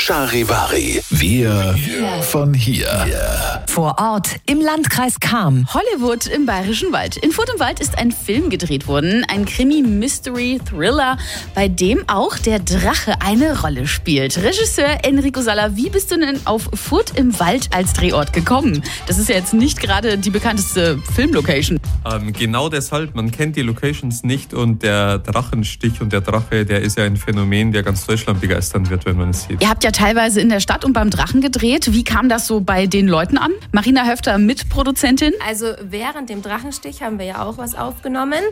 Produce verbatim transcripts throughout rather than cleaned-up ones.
Charivari. Wir von hier. Vor Ort im Landkreis Cham. Hollywood im Bayerischen Wald. In Furt im Wald ist ein Film gedreht worden, ein Krimi-Mystery-Thriller, bei dem auch der Drache eine Rolle spielt. Regisseur Enrico Salla, wie bist du denn auf Furt im Wald als Drehort gekommen? Das ist ja jetzt nicht gerade die bekannteste Filmlocation. Ähm, genau deshalb, man kennt die Locations nicht und der Drachenstich und der Drache, der ist ja ein Phänomen, der ganz Deutschland begeistern wird, wenn man es sieht. Ihr habt ja teilweise in der Stadt und beim Drachen gedreht. Wie kam das so bei den Leuten an? Marina Höfter, Mitproduzentin. Also während dem Drachenstich haben wir ja auch was aufgenommen.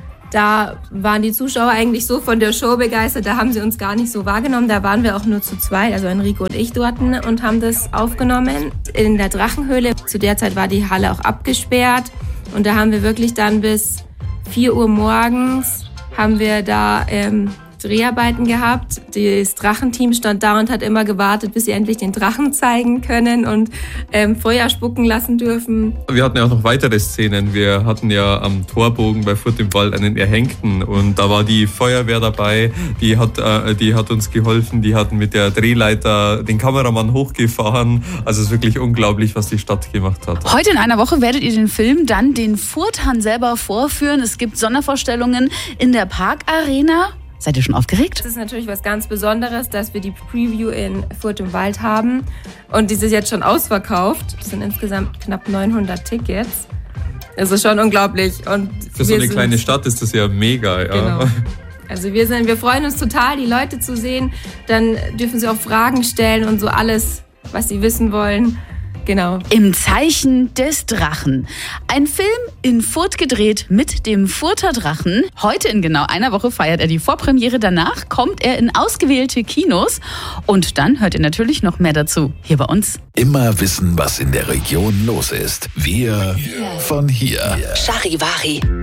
Da waren die Zuschauer eigentlich so von der Show begeistert, da haben sie uns gar nicht so wahrgenommen. Da waren wir auch nur zu zweit, also Enrico und ich dort, und haben das aufgenommen. In der Drachenhöhle, zu der Zeit war die Halle auch abgesperrt. Und da haben wir wirklich dann bis vier Uhr morgens haben wir da ähm, Dreharbeiten gehabt. Das Drachenteam stand da und hat immer gewartet, bis sie endlich den Drachen zeigen können und ähm, Feuer spucken lassen dürfen. Wir hatten ja auch noch weitere Szenen. Wir hatten ja am Torbogen bei Furt im Wald einen Erhängten und da war die Feuerwehr dabei, die hat, äh, die hat uns geholfen, die hatten mit der Drehleiter den Kameramann hochgefahren. Also es ist wirklich unglaublich, was die Stadt gemacht hat. Heute in einer Woche werdet ihr den Film dann den Furtern selber vorführen. Es gibt Sondervorstellungen in der Parkarena. Seid ihr schon aufgeregt? Das ist natürlich was ganz Besonderes, dass wir die Preview in Furt im Wald haben. Und die ist jetzt schon ausverkauft. Das sind insgesamt knapp neunhundert Tickets. Das ist schon unglaublich. Und für so eine kleine Stadt ist das ja mega. Ja. Genau. Also wir, sind, wir freuen uns total, die Leute zu sehen. Dann dürfen sie auch Fragen stellen und so alles, was sie wissen wollen. Genau. Im Zeichen des Drachen. Ein Film in Furt gedreht mit dem Furter Drachen. Heute in genau einer Woche feiert er die Vorpremiere. Danach kommt er in ausgewählte Kinos. Und dann hört ihr natürlich noch mehr dazu hier bei uns. Immer wissen, was in der Region los ist. Wir von hier. Charivari.